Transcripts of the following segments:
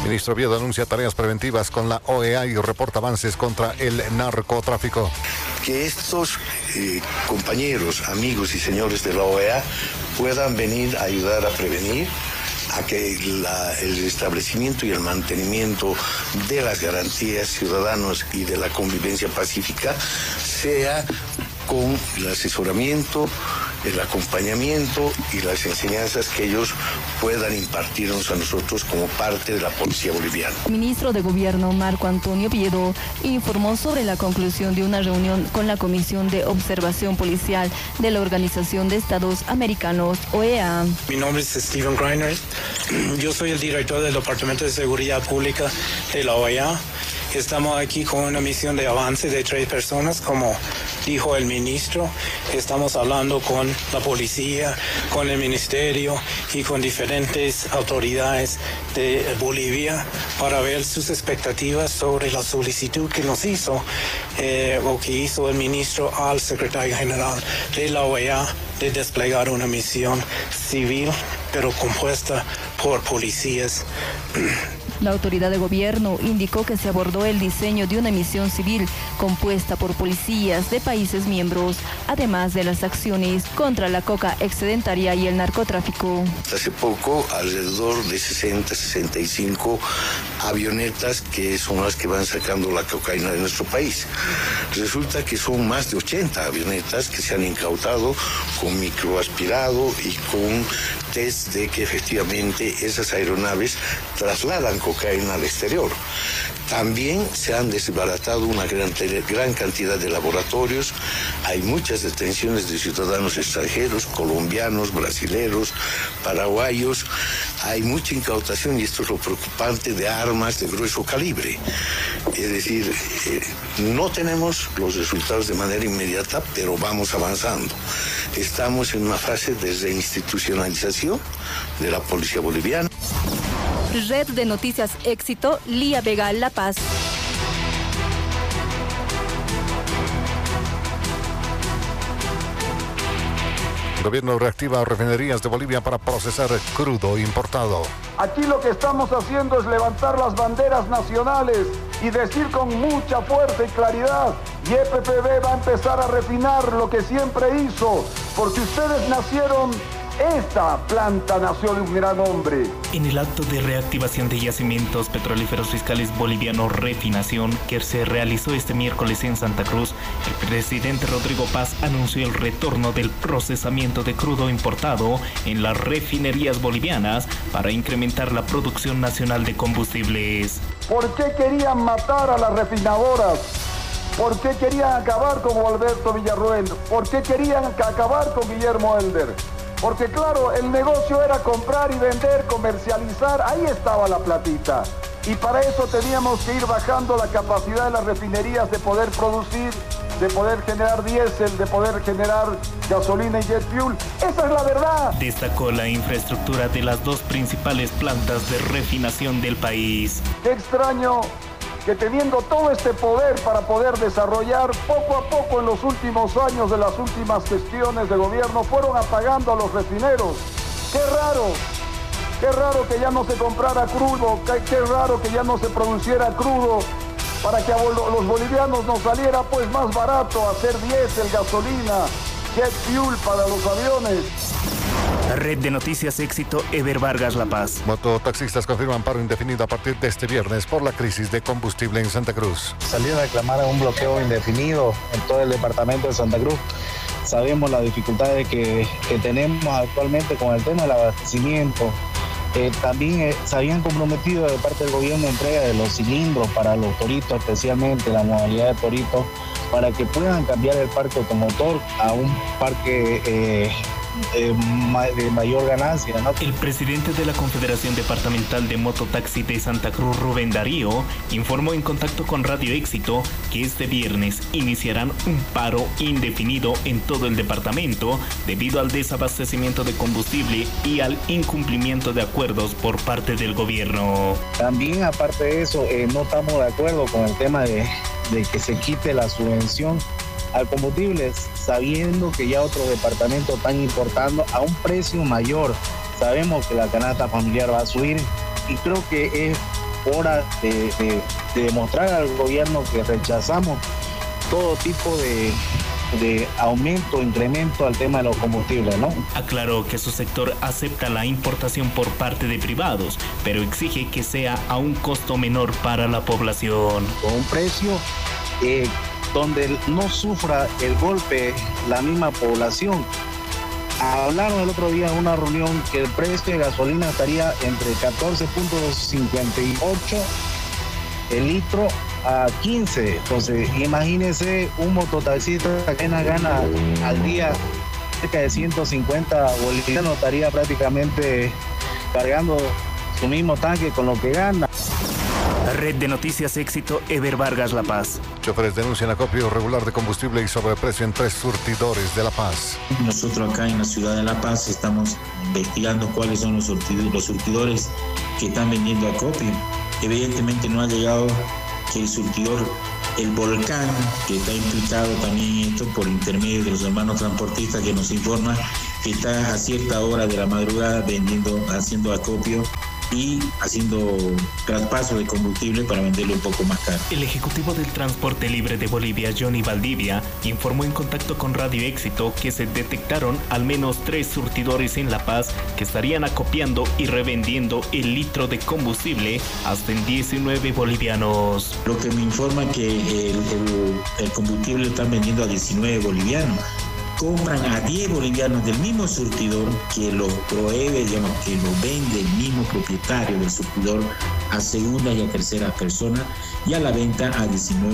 Ministro Viedo anuncia tareas preventivas con la OEA y reporta avances contra el narcotráfico. Que estos compañeros, amigos y señores de la OEA puedan venir a ayudar a prevenir, a que el establecimiento y el mantenimiento de las garantías ciudadanas y de la convivencia pacífica sea con el asesoramiento, el acompañamiento y las enseñanzas que ellos puedan impartirnos a nosotros como parte de la policía boliviana. El ministro de Gobierno, Marco Antonio Viedo, informó sobre la conclusión de una reunión con la Comisión de Observación Policial de la Organización de Estados Americanos, OEA. Mi nombre es Steven Greiner. Yo soy el director del Departamento de Seguridad Pública de la OEA. Estamos aquí con una misión de avance de 3 personas, como dijo el ministro. Estamos hablando con la policía, con el ministerio y con diferentes autoridades de Bolivia para ver sus expectativas sobre la solicitud que nos hizo o que hizo el ministro al secretario general de la OEA de desplegar una misión civil, pero compuesta por policías. La autoridad de gobierno indicó que se abordó el diseño de una misión civil compuesta por policías de países miembros, además de las acciones contra la coca excedentaria y el narcotráfico. Hace poco, alrededor de 60-65 avionetas que son las que van sacando la cocaína de nuestro país. Resulta que son más de 80 avionetas que se han incautado con microaspirado y con test de que efectivamente esas aeronaves trasladan cocaína al exterior. También se han desbaratado una gran cantidad de laboratorios. Hay muchas detenciones de ciudadanos extranjeros, colombianos, brasileros, paraguayos. Hay mucha incautación, y esto es lo preocupante, de armas de grueso calibre. Es decir, no tenemos los resultados de manera inmediata, pero vamos avanzando. Estamos en una fase de reinstitucionalización de la policía boliviana. Red de Noticias Éxito, Lía Vega, La Paz. El gobierno reactiva refinerías de Bolivia para procesar crudo importado. Aquí lo que estamos haciendo es levantar las banderas nacionales y decir con mucha fuerza y claridad: YPFB va a empezar a refinar lo que siempre hizo, porque ustedes nacieron. Esta planta nació de un gran hombre. En el acto de reactivación de yacimientos petrolíferos fiscales bolivianos Refinación, que se realizó este miércoles en Santa Cruz, el presidente Rodrigo Paz anunció el retorno del procesamiento de crudo importado en las refinerías bolivianas para incrementar la producción nacional de combustibles. ¿Por qué querían matar a las refinadoras? ¿Por qué querían acabar con Alberto Villarroel? ¿Por qué querían acabar con Guillermo Elder? Porque claro, el negocio era comprar y vender, comercializar, ahí estaba la platita. Y para eso teníamos que ir bajando la capacidad de las refinerías de poder producir, de poder generar diésel, de poder generar gasolina y jet fuel. Esa es la verdad. Destacó la infraestructura de las 2 principales plantas de refinación del país. Qué extraño que teniendo todo este poder para poder desarrollar, poco a poco en los últimos años de las últimas gestiones de gobierno fueron apagando a los refineros. Qué raro que ya no se comprara crudo, qué raro que ya no se produciera crudo, para que a los bolivianos nos saliera pues más barato hacer diésel, gasolina, jet fuel para los aviones. Red de Noticias Éxito, Eber Vargas, La Paz. Mototaxistas confirman paro indefinido a partir de este viernes por la crisis de combustible en Santa Cruz. Salir a reclamar un bloqueo indefinido en todo el departamento de Santa Cruz. Sabemos las dificultades que tenemos actualmente con el tema del abastecimiento. También se habían comprometido de parte del gobierno entrega de los cilindros para los toritos, especialmente la modalidad de toritos, para que puedan cambiar el parque automotor a un parque de mayor ganancia, ¿no? El presidente de la Confederación Departamental de Mototaxi de Santa Cruz, Rubén Darío, informó en contacto con Radio Éxito que este viernes iniciarán un paro indefinido en todo el departamento debido al desabastecimiento de combustible y al incumplimiento de acuerdos por parte del gobierno. También, aparte de eso, no estamos de acuerdo con el tema de que se quite la subvención al combustible, sabiendo que ya otros departamentos están importando a un precio mayor. Sabemos que la canasta familiar va a subir y creo que es hora de demostrar al gobierno que rechazamos todo tipo de aumento, incremento al tema de los combustibles, ¿no? Aclaró que su sector acepta la importación por parte de privados, pero exige que sea a un costo menor para la población. Con un precio donde no sufra el golpe la misma población. Hablaron el otro día en una reunión que el precio de gasolina estaría entre 14.58 el litro a 15. Entonces, imagínense un mototaxista que gana al día cerca de 150 bolivianos, estaría prácticamente cargando su mismo tanque con lo que gana. Red de Noticias Éxito, Eber Vargas, La Paz. Choferes denuncian acopio irregular de combustible y sobreprecio en 3 surtidores de La Paz. Nosotros acá en la ciudad de La Paz estamos investigando cuáles son los surtidores que están vendiendo acopio. Evidentemente no ha llegado que el surtidor El Volcán, que está implicado también en esto por intermedio de los hermanos transportistas, que nos informa que está a cierta hora de la madrugada haciendo acopio y haciendo traspaso de combustible para venderlo un poco más caro. El ejecutivo del Transporte Libre de Bolivia, Johnny Valdivia, informó en contacto con Radio Éxito que se detectaron al menos 3 surtidores en La Paz que estarían acopiando y revendiendo el litro de combustible hasta en 19 bolivianos. Lo que me informa que el combustible lo están vendiendo a 19 bolivianos. Compran a 10 bolivianos del mismo surtidor que lo provee, digamos, que lo vende el mismo propietario del surtidor a segunda y a tercera persona, y a la venta a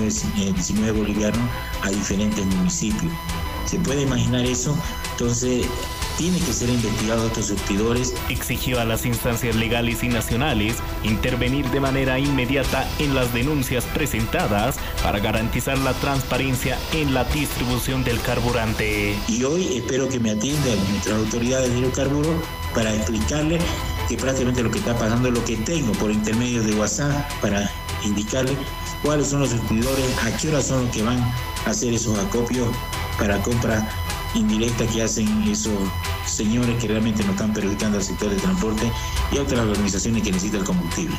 19 bolivianos a diferentes municipios. ¿Se puede imaginar eso? Entonces, tiene que ser investigados estos surtidores. Exigió a las instancias legales y nacionales intervenir de manera inmediata en las denuncias presentadas para garantizar la transparencia en la distribución del carburante. Y hoy espero que me atiendan nuestras autoridades de hidrocarburos para explicarles que prácticamente lo que está pasando es lo que tengo por intermedio de WhatsApp, para indicarles cuáles son los surtidores, a qué horas son los que van a hacer esos acopios para compra indirecta que hacen esos señores que realmente nos están perjudicando al sector de transporte y a otras organizaciones que necesitan el combustible.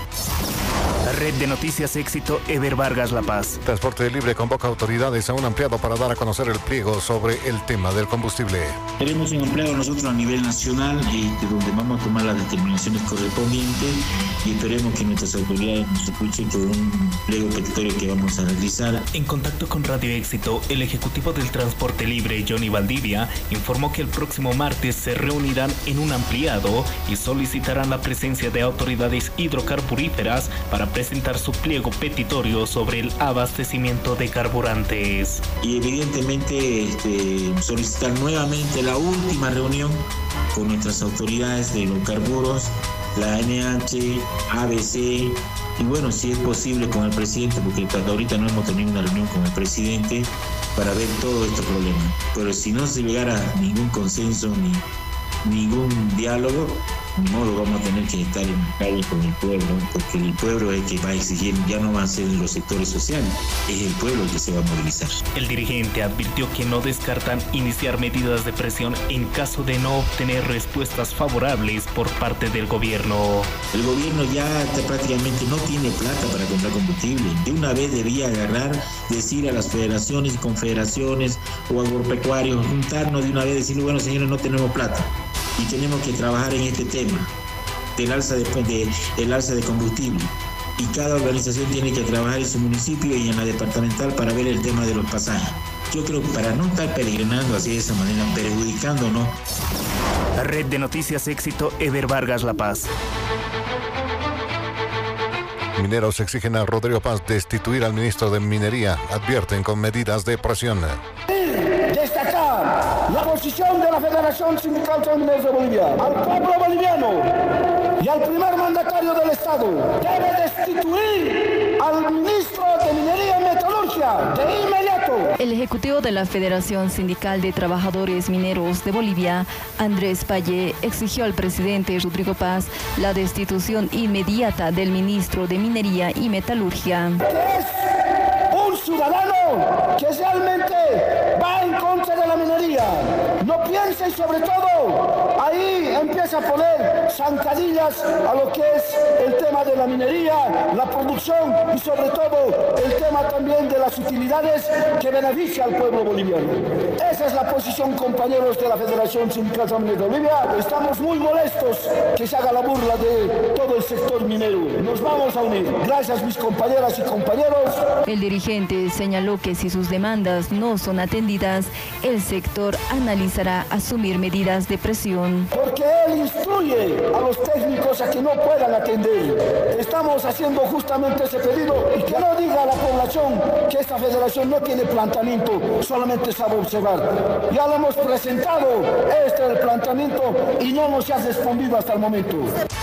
Red de Noticias Éxito, Eber Vargas, La Paz. Transporte Libre convoca autoridades a un ampliado para dar a conocer el pliego sobre el tema del combustible. Tenemos un ampliado nosotros a nivel nacional, donde vamos a tomar las determinaciones correspondientes, y esperemos que nuestras autoridades nos escuchen con un pliego petitorio que vamos a realizar. En contacto con Radio Éxito, el ejecutivo del Transporte Libre, Johnny Valdivia, informó que el próximo martes se reunirán en un ampliado y solicitarán la presencia de autoridades hidrocarburíferas para presentar su pliego petitorio sobre el abastecimiento de carburantes. Y evidentemente solicitar nuevamente la última reunión con nuestras autoridades de hidrocarburos, la ANH, ABC, y bueno, si es posible con el presidente, porque hasta ahorita no hemos tenido una reunión con el presidente para ver todo este problema. Pero si no se llegara a ningún consenso ni ningún diálogo, ni modo, vamos a tener que estar en la calle con el pueblo, porque el pueblo es el que va a exigir, ya no van a ser los sectores sociales, es el pueblo el que se va a movilizar. El dirigente advirtió que no descartan iniciar medidas de presión en caso de no obtener respuestas favorables por parte del gobierno. El gobierno ya prácticamente no tiene plata para comprar combustible. De una vez debía decir a las federaciones y confederaciones o agropecuarios, juntarnos de una vez y decirle, bueno, señores, no tenemos plata y tenemos que trabajar en este tema del alza de combustible, y cada organización tiene que trabajar en su municipio y en la departamental para ver el tema de los pasajes. Yo creo que para no estar peregrinando así de esa manera, perjudicándonos. Red de Noticias Éxito, Eber Vargas, La Paz. Mineros exigen a Rodrigo Paz destituir al ministro de Minería. Advierten con medidas de presión. Destacar la posición de la Federación Sindical de Mineros de Bolivia. Al pueblo boliviano y al primer mandatario del Estado debe destituir al ministro de Minería y Metalurgia de inmediato. El ejecutivo de la Federación Sindical de Trabajadores Mineros de Bolivia, Andrés Valle, exigió al presidente Rodrigo Paz la destitución inmediata del ministro de Minería y Metalurgia. Es un ciudadano que realmente va en contra de la minería no piense, y sobre todo ahí empieza a poner zancadillas a lo que es el tema de la minería, la producción y sobre todo el tema también de las utilidades que beneficia al pueblo boliviano. Esa es la posición, compañeros de la Federación Sindical de Bolivia. Estamos muy molestos que se haga la burla de todo el sector minero. Nos vamos a unir. Gracias, mis compañeras y compañeros. El dirigente señaló que si sus demandas no son atendidas, el sector analizará asumir medidas de presión. Porque él instruye a los técnicos a que no puedan atender. Estamos haciendo justamente ese pedido y que no diga a la población que esta federación no tiene planteamiento, solamente sabe observar. Ya lo hemos presentado, este es el planteamiento y no nos ha respondido hasta el momento.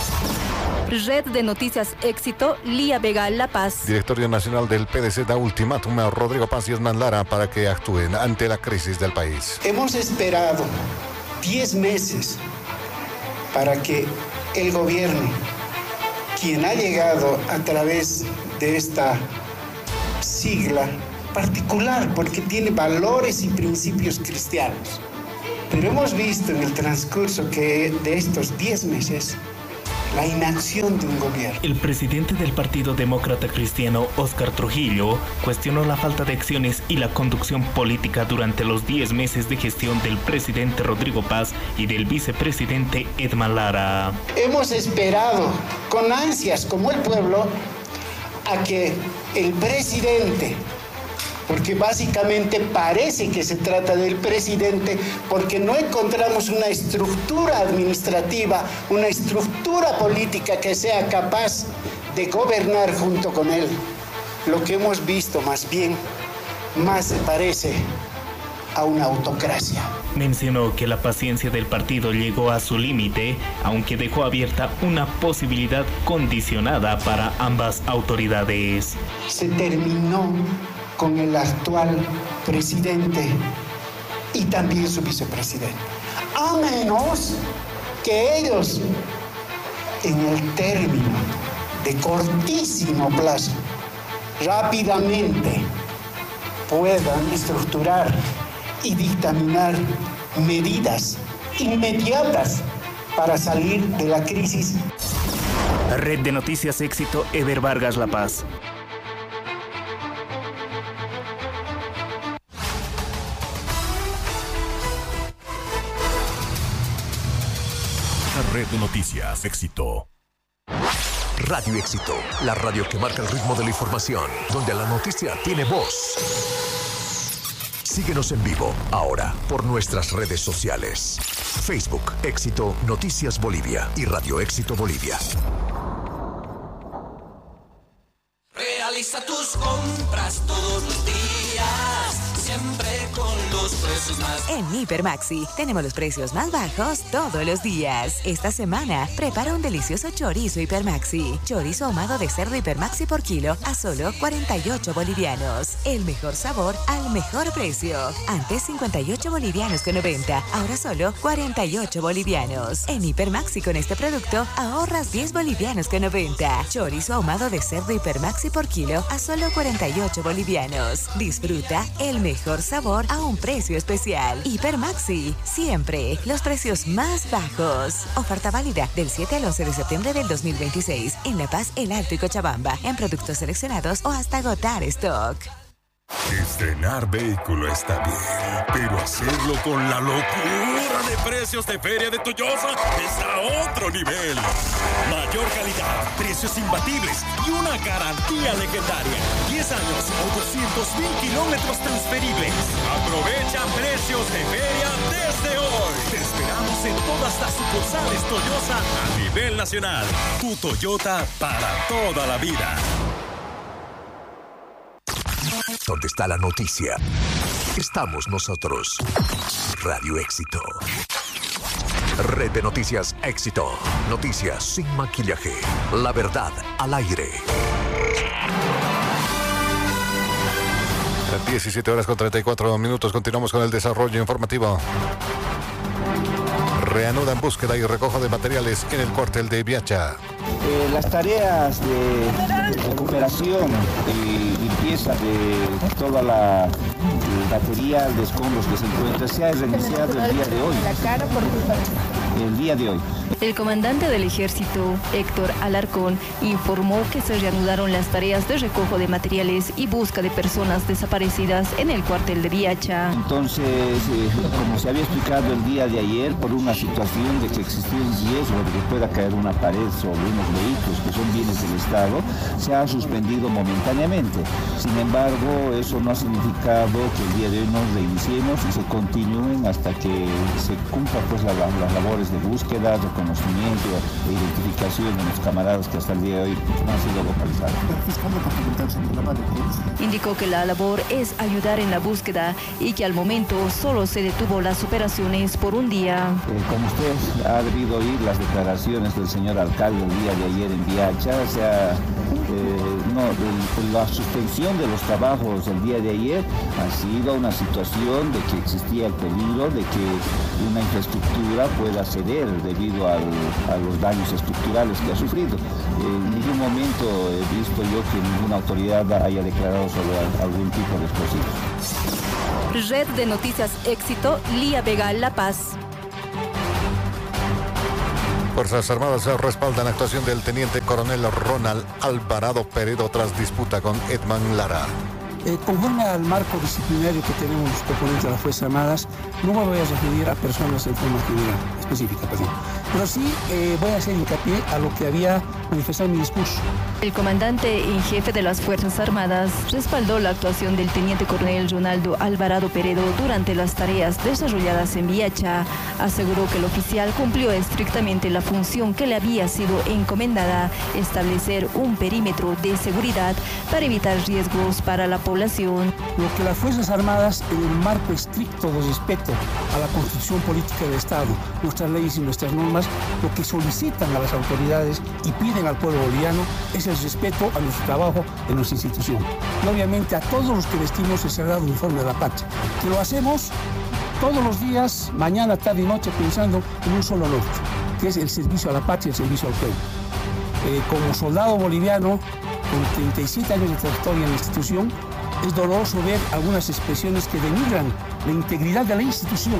Red de Noticias Éxito, Lía Vega, La Paz. Directorio Nacional del PDC da ultimátum a Rodrigo Paz y Hernán Lara para que actúen ante la crisis del país. Hemos esperado 10 meses para que el gobierno, quien ha llegado a través de esta sigla particular, porque tiene valores y principios cristianos, pero hemos visto en el transcurso que de estos 10 meses la inacción de un gobierno. El presidente del Partido Demócrata Cristiano, Óscar Trujillo, cuestionó la falta de acciones y la conducción política durante los 10 meses de gestión del presidente Rodrigo Paz y del vicepresidente Hernán Lara. Hemos esperado con ansias, como el pueblo, a que el presidente, porque básicamente parece que se trata del presidente, porque no encontramos una estructura administrativa, una estructura política que sea capaz de gobernar junto con él. Lo que hemos visto más bien, más se parece a una autocracia. Mencionó que la paciencia del partido llegó a su límite, aunque dejó abierta una posibilidad condicionada para ambas autoridades. Se terminó con el actual presidente y también su vicepresidente, a menos que ellos, en el término de cortísimo plazo, rápidamente puedan estructurar y dictaminar medidas inmediatas para salir de la crisis. Red de Noticias Éxito, Eber Vargas, La Paz. Red de Noticias Éxito. Radio Éxito, la radio que marca el ritmo de la información, donde la noticia tiene voz. Síguenos en vivo, ahora, por nuestras redes sociales. Facebook, Éxito Noticias Bolivia y Radio Éxito Bolivia. Realiza tus compras todos los días, siempre con los precios más. En Hipermaxi tenemos los precios más bajos todos los días. Esta semana prepara un delicioso chorizo Hipermaxi. Chorizo ahumado de cerdo Hipermaxi por kilo a solo 48 bolivianos. El mejor sabor al mejor precio. Antes 58 bolivianos con 90, ahora solo 48 bolivianos. En Hipermaxi con este producto ahorras 10 bolivianos con 90. Chorizo ahumado de cerdo Hipermaxi por kilo a solo 48 bolivianos. Disfruta el mejor sabor a un precio especial. Hipermaxi, siempre los precios más bajos. Oferta válida del 7 al 11 de septiembre del 2026 en La Paz, El Alto y Cochabamba, en productos seleccionados o hasta agotar stock. Estrenar vehículo está bien, pero hacerlo con la locura de precios de Feria de Toyosa es a otro nivel. Mayor calidad, precios imbatibles y una garantía legendaria. 10 años o 200,000 kilómetros transferibles. Aprovecha precios de feria desde hoy. Te esperamos en todas las sucursales Toyosa a nivel nacional. Tu Toyota para toda la vida. ¿Dónde está la noticia? Estamos nosotros. Radio Éxito. Red de Noticias Éxito. Noticias sin maquillaje. La verdad al aire. 17 horas con 34 minutos. Continuamos con el desarrollo informativo. reanudan búsqueda y recojo de materiales en el cuartel de Biacha. Las tareas de recuperación y limpieza de toda la material de escombros que se encuentra se ha reiniciado el día de hoy. El día de hoy. El comandante del ejército, Héctor Alarcón, informó que se reanudaron las tareas de recojo de materiales y busca de personas desaparecidas en el cuartel de Biacha. Entonces, como se había explicado el día de ayer, por una situación de que existía un riesgo de que pueda caer una pared sobre unos vehículos que son bienes del Estado, se ha suspendido momentáneamente. Sin embargo, eso no ha significado que el día de hoy nos reiniciemos y se continúen hasta que se cumplan pues, las labores de búsqueda, reconocimiento e identificación de los camaradas que hasta el día de hoy no han sido localizados. Indicó que la labor es ayudar en la búsqueda y que al momento solo se detuvo las operaciones por un día. Como usted ha debido oír las declaraciones del señor alcalde el día de ayer en Biacha, la suspensión de los trabajos el día de ayer ha sido una situación de que existía el peligro de que una infraestructura pueda ceder debido a los daños estructurales que ha sufrido. En ningún momento he visto yo que ninguna autoridad haya declarado sobre algún tipo de explosivo. Red de Noticias Éxito, Lía Vega, La Paz. Fuerzas Armadas respaldan la actuación del teniente coronel Ronald Alvarado Peredo tras disputa con Edman Lara. Conforme al marco disciplinario que tenemos los componentes de las Fuerzas Armadas, no me voy a referir a personas en forma general, específica, pero sí voy a hacer hincapié a lo que había manifestado en mi discurso. El comandante en jefe de las Fuerzas Armadas respaldó la actuación del teniente coronel Ronaldo Alvarado Peredo durante las tareas desarrolladas en Biacha. Aseguró que el oficial cumplió estrictamente la función que le había sido encomendada, establecer un perímetro de seguridad para evitar riesgos para la población. Lo que las Fuerzas Armadas, en el marco estricto de respeto a la Constitución Política del Estado, nuestras leyes y nuestras normas, lo que solicitan a las autoridades y piden al pueblo boliviano es el respeto a nuestro trabajo en nuestra institución. Y obviamente a todos los que vestimos el sagrado uniforme de la patria, que lo hacemos todos los días, mañana, tarde y noche, pensando en un solo norte, que es el servicio a la patria, el servicio al pueblo. Como soldado boliviano, con 37 años de trayectoria en la institución, es doloroso ver algunas expresiones que denigran la integridad de la institución.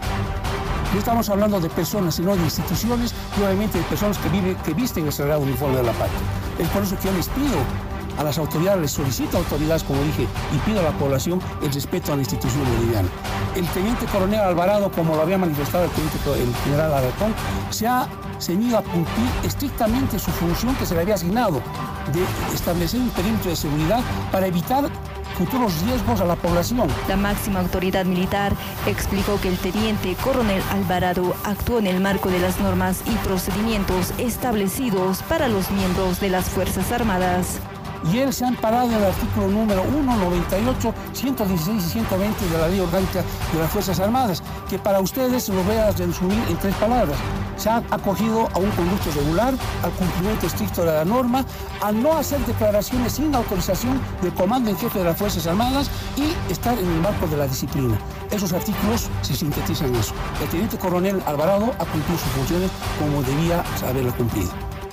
No estamos hablando de personas, sino de instituciones y obviamente de personas que visten el sagrado uniforme de la patria. Es por eso que yo les pido a las autoridades, les solicito a autoridades, como dije, y pido a la población el respeto a la institución boliviana. El teniente coronel Alvarado, como lo había manifestado el general Alarcón, se ha ceñido a cumplir estrictamente su función que se le había asignado de establecer un perímetro de seguridad para evitar futuros riesgos a la población. La máxima autoridad militar explicó que el teniente coronel Alvarado actuó en el marco de las normas y procedimientos establecidos para los miembros de las Fuerzas Armadas. Y él se ha amparado en el artículo número 1, 98, 116 y 120 de la Ley Orgánica de las Fuerzas Armadas, que para ustedes lo voy a resumir en 3 palabras. Se ha acogido a un conducto regular, al cumplimiento estricto de la norma, a no hacer declaraciones sin autorización del comando en jefe de las Fuerzas Armadas y estar en el marco de la disciplina. Esos artículos se sintetizan en eso. El teniente coronel Alvarado ha cumplido sus funciones como debía haberlo cumplido.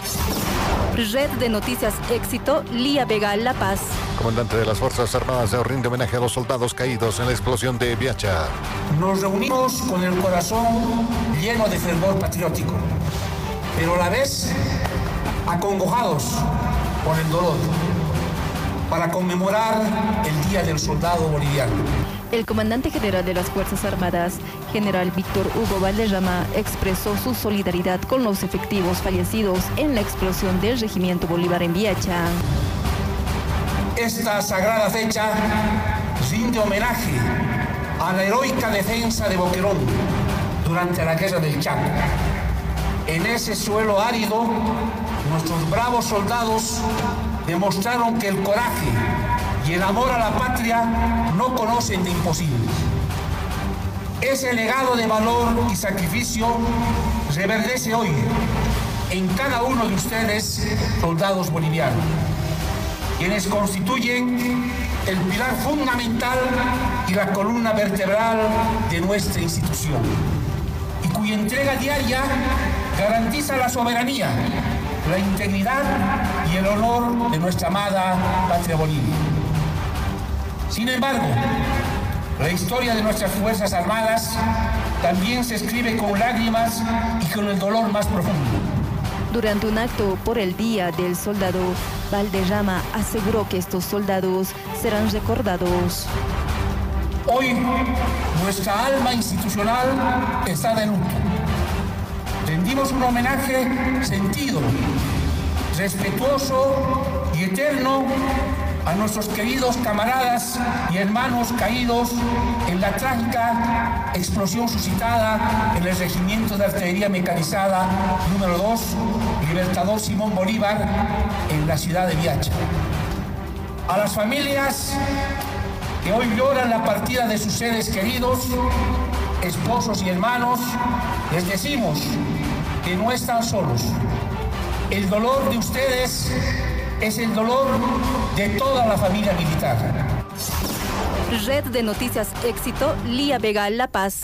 Red de Noticias Éxito, Lía Vega, La Paz. Comandante de las Fuerzas Armadas rinde homenaje a los soldados caídos en la explosión de Biacha. Nos reunimos con el corazón lleno de fervor patriótico, pero a la vez acongojados por el dolor, para conmemorar el Día del Soldado Boliviano. El comandante general de las Fuerzas Armadas, general Víctor Hugo Valderrama, expresó su solidaridad con los efectivos fallecidos en la explosión del Regimiento Bolívar en Biacha. Esta sagrada fecha rinde homenaje a la heroica defensa de Boquerón durante la Guerra del Chaco. En ese suelo árido, nuestros bravos soldados demostraron que el coraje y el amor a la patria no conocen de imposibles. Ese legado de valor y sacrificio reverdece hoy en cada uno de ustedes, soldados bolivianos, quienes constituyen el pilar fundamental y la columna vertebral de nuestra institución, y cuya entrega diaria garantiza la soberanía, la integridad y el honor de nuestra amada patria Bolivia. Sin embargo, la historia de nuestras Fuerzas Armadas también se escribe con lágrimas y con el dolor más profundo. Durante un acto por el Día del Soldado, Valderrama aseguró que estos soldados serán recordados. Hoy, nuestra alma institucional está de luto. Rendimos un homenaje sentido, respetuoso y eterno a nuestros queridos camaradas y hermanos caídos en la trágica explosión suscitada en el Regimiento de Artillería Mecanizada número 2, Libertador Simón Bolívar, en la ciudad de Viacha. A las familias que hoy lloran la partida de sus seres queridos, esposos y hermanos, les decimos que no están solos. El dolor de ustedes es el dolor de toda la familia militar. Red de Noticias Éxito, Lía Vega, La Paz.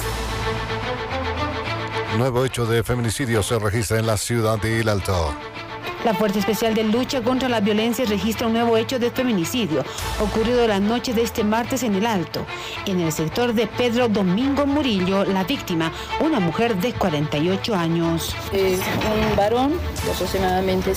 Nuevo hecho de feminicidio se registra en la ciudad de El Alto. La Fuerza Especial de Lucha contra la Violencia registra un nuevo hecho de feminicidio ocurrido la noche de este martes en El Alto. En el sector de Pedro Domingo Murillo, la víctima, una mujer de 48 años. Un varón de aproximadamente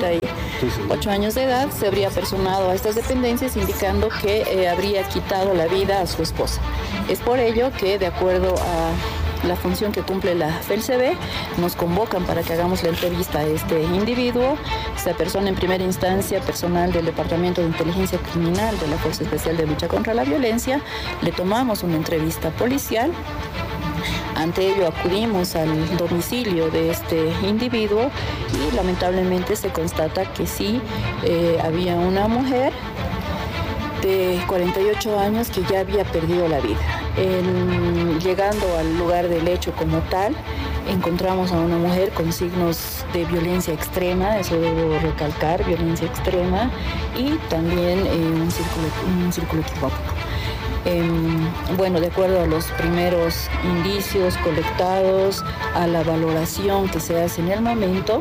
58 años de edad se habría personado a estas dependencias indicando que habría quitado la vida a su esposa. Es por ello que, de acuerdo a la función que cumple la FELCB, nos convocan para que hagamos la entrevista a este individuo. Esta persona, en primera instancia, personal del Departamento de Inteligencia Criminal de la Fuerza Especial de Lucha contra la Violencia. Le tomamos una entrevista policial. Ante ello acudimos al domicilio de este individuo y lamentablemente se constata que sí había una mujer de 48 años que ya había perdido la vida. Llegando al lugar del hecho como tal, encontramos a una mujer con signos de violencia extrema, eso debo recalcar, violencia extrema, y también un círculo equivóquico. Bueno, de acuerdo a los primeros indicios colectados, a la valoración que se hace en el momento,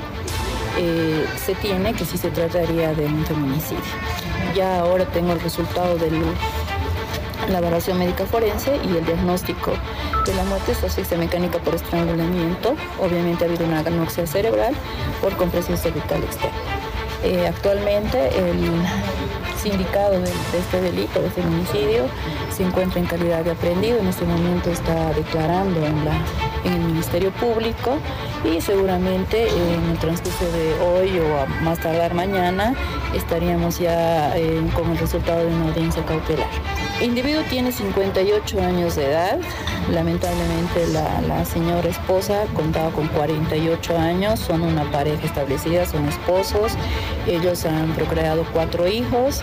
se tiene que sí se trataría de un feminicidio. Ya ahora tengo el resultado de la evaluación médica forense y el diagnóstico de la muerte es asfixia mecánica por estrangulamiento. Obviamente ha habido una anoxia cerebral por compresión cervical externa. Actualmente el sindicado de este delito de feminicidio se encuentra en calidad de aprehendido. En este momento está declarando en el Ministerio Público y seguramente en el transcurso de hoy o a más tardar mañana estaríamos ya con el resultado de una audiencia cautelar. El individuo tiene 58 años de edad. Lamentablemente la señora esposa contaba con 48 años, son una pareja establecida, son esposos. Ellos han procreado 4 hijos,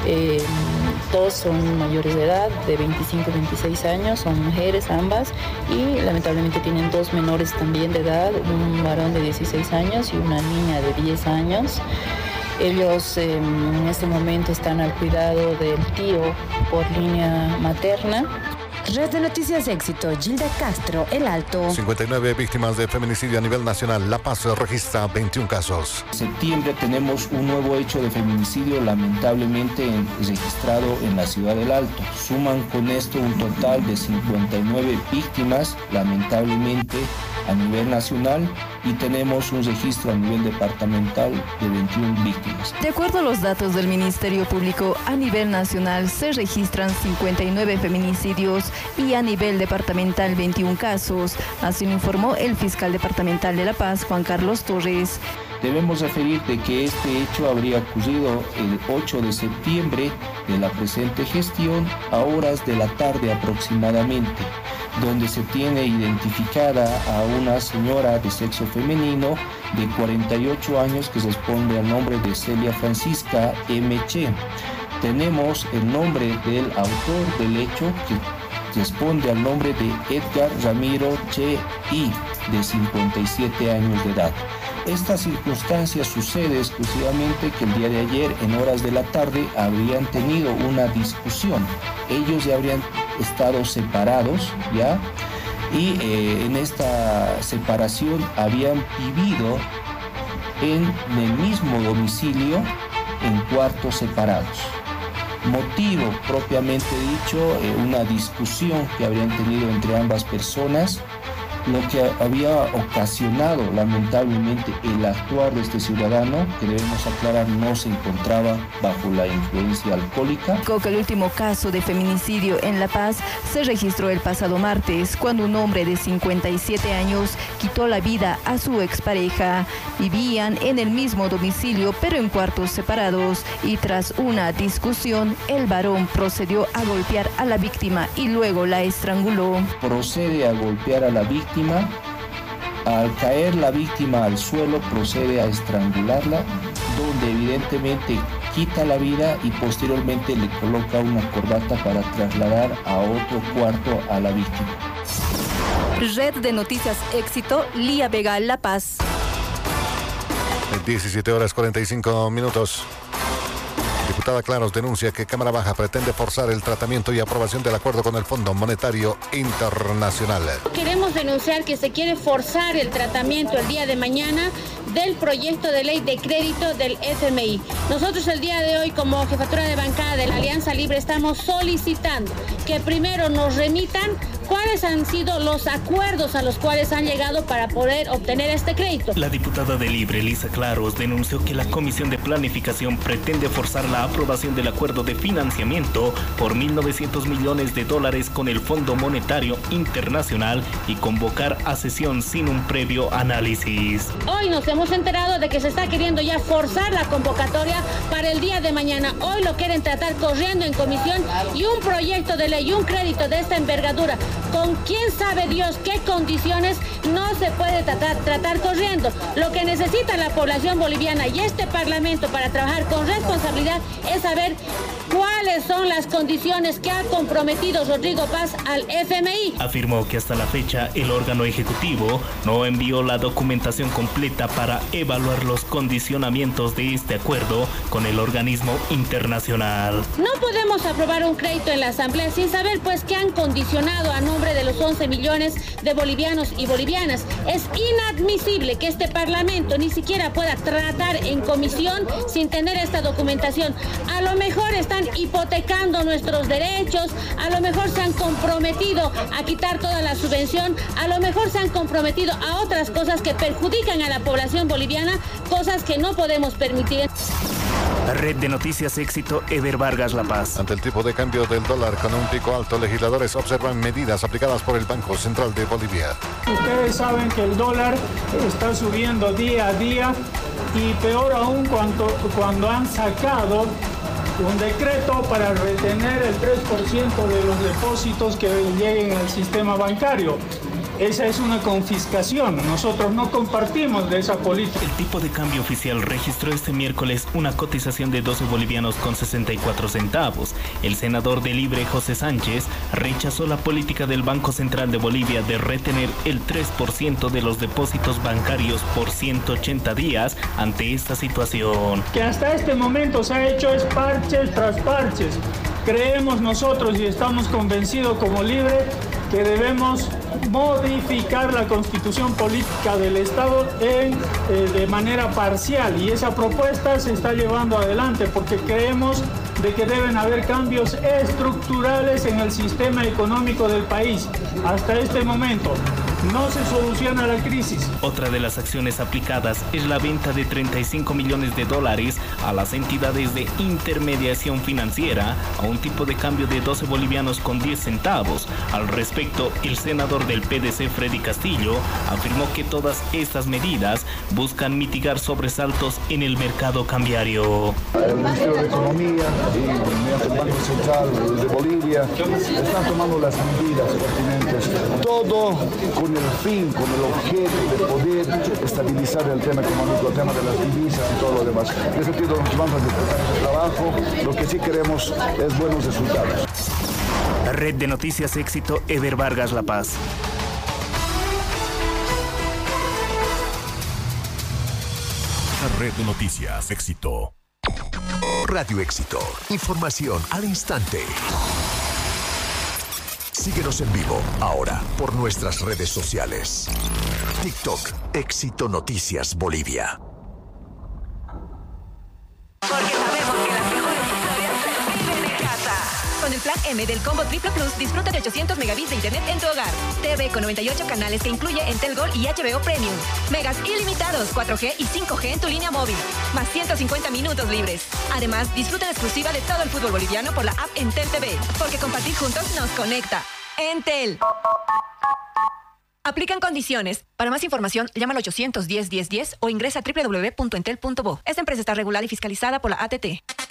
2 son mayores de edad, de 25 y 26 años, son mujeres ambas, y lamentablemente tienen 2 menores también de edad, un varón de 16 años y una niña de 10 años. Ellos en este momento están al cuidado del tío por línea materna. Red de Noticias Éxito, Gilda Castro, El Alto. 59 víctimas de feminicidio a nivel nacional. La Paz registra 21 casos. En septiembre tenemos un nuevo hecho de feminicidio lamentablemente registrado en la ciudad del Alto. Suman con esto un total de 59 víctimas, lamentablemente a nivel nacional, y tenemos un registro a nivel departamental de 21 víctimas. De acuerdo a los datos del Ministerio Público, a nivel nacional se registran 59 feminicidios y a nivel departamental 21 casos. Así lo informó el fiscal departamental de La Paz, Juan Carlos Torres. Debemos referir de que este hecho habría ocurrido el 8 de septiembre de la presente gestión a horas de la tarde aproximadamente, donde se tiene identificada a una señora de sexo femenino de 48 años que responde al nombre de Celia Francisca M. Che. Tenemos el nombre del autor del hecho que responde al nombre de Edgar Ramiro Che I, de 57 años de edad. Esta circunstancia sucede exclusivamente que el día de ayer, en horas de la tarde, habrían tenido una discusión. Ellos ya habrían estado separados, ¿ya? y en esta separación habían vivido en el mismo domicilio en cuartos separados. Motivo propiamente dicho, una discusión que habrían tenido entre ambas personas, lo que había ocasionado lamentablemente el actuar de este ciudadano, que debemos aclarar no se encontraba bajo la influencia alcohólica. El último caso de feminicidio en La Paz se registró el pasado martes, cuando un hombre de 57 años quitó la vida a su expareja. Vivían en el mismo domicilio, pero en cuartos separados, y tras una discusión, el varón procedió a golpear a la víctima y luego la estranguló. Procede a golpear a la víctima. Al caer la víctima al suelo, procede a estrangularla, donde evidentemente quita la vida y posteriormente le coloca una corbata para trasladar a otro cuarto a la víctima. Red de Noticias Éxito, Lía Vega, La Paz. 17:45. Diputada Claros denuncia que Cámara Baja pretende forzar el tratamiento y aprobación del acuerdo con el Fondo Monetario Internacional. Queremos denunciar que se quiere forzar el tratamiento el día de mañana del proyecto de ley de crédito del FMI. Nosotros el día de hoy, como jefatura de bancada de la Alianza Libre, estamos solicitando que primero nos remitan cuáles han sido los acuerdos a los cuales han llegado para poder obtener este crédito. La diputada de Libre, Lisa Claros, denunció que la Comisión de Planificación pretende forzar la aprobación del acuerdo de financiamiento por $1.900 millones con el Fondo Monetario Internacional y convocar a sesión sin un previo análisis. Hoy nos hemos enterado de que se está queriendo ya forzar la convocatoria para el día de mañana. Hoy lo quieren tratar corriendo en comisión, y un proyecto de ley y un crédito de esta envergadura, con quién sabe Dios qué condiciones, no se puede tratar corriendo. Lo que necesita la población boliviana y este Parlamento para trabajar con responsabilidad es saber cuáles son las condiciones que ha comprometido Rodrigo Paz al FMI. Afirmó que hasta la fecha el órgano ejecutivo no envió la documentación completa para evaluar los condicionamientos de este acuerdo con el organismo internacional. No podemos aprobar un crédito en la Asamblea sin saber pues qué han condicionado a nombre de los 11 millones de bolivianos y bolivianas. Es inadmisible que este Parlamento ni siquiera pueda tratar en comisión sin tener esta documentación. A lo mejor están hipotecando nuestros derechos, a lo mejor se han comprometido a quitar toda la subvención, a lo mejor se han comprometido a otras cosas que perjudican a la población boliviana, cosas que no podemos permitir. Red de Noticias Éxito, Eder Vargas, La Paz. Ante el tipo de cambio del dólar con un pico alto, legisladores observan medidas aplicadas por el Banco Central de Bolivia. Ustedes saben que el dólar está subiendo día a día, y peor aún cuando han sacado un decreto para retener el 3% de los depósitos que lleguen al sistema bancario. Esa es una confiscación. Nosotros no compartimos de esa política. El tipo de cambio oficial registró este miércoles una cotización de 12 bolivianos con 64 centavos. El senador de Libre, José Sánchez, rechazó la política del Banco Central de Bolivia de retener el 3% de los depósitos bancarios por 180 días ante esta situación. Que hasta este momento se ha hecho es parches tras parches. Creemos nosotros y estamos convencidos como Libre que debemos modificar la constitución política del Estado de manera parcial, y esa propuesta se está llevando adelante porque creemos de que deben haber cambios estructurales en el sistema económico del país. Hasta este momento no se soluciona la crisis. Otra de las acciones aplicadas es la venta de $35 millones a las entidades de intermediación financiera a un tipo de cambio de 12 bolivianos con 10 centavos. Al respecto, el senador del PDC, Freddy Castillo, afirmó que todas estas medidas buscan mitigar sobresaltos en el mercado cambiario. El Ministerio de Economía y mediante el Banco Central de Bolivia están tomando las medidas pertinentes. Todo con el fin, con el objeto de poder estabilizar el tema económico, el tema de las divisas y todo lo demás. En ese sentido, nos vamos a disfrutar de trabajo. Lo que sí queremos es buenos resultados. Red de Noticias Éxito, Eder Vargas, La Paz. Red de Noticias Éxito. Radio Éxito. Información al instante. Síguenos en vivo, ahora, por nuestras redes sociales. TikTok, Éxito Noticias Bolivia. Porque sabemos que las mejores historias se viven en casa. Con el plan M del Combo Triple Plus, disfruta de 800 megabits de internet en tu hogar. TV con 98 canales que incluye Entel Gold y HBO Premium. Megas ilimitados, 4G y 5G en tu línea móvil. Más 150 minutos libres. Además, disfruta en exclusiva de todo el fútbol boliviano por la app Entel TV. Porque compartir juntos nos conecta. Entel. Aplican condiciones. Para más información, llama al 810-1010 o ingresa a www.entel.bo. Esta empresa está regulada y fiscalizada por la ATT.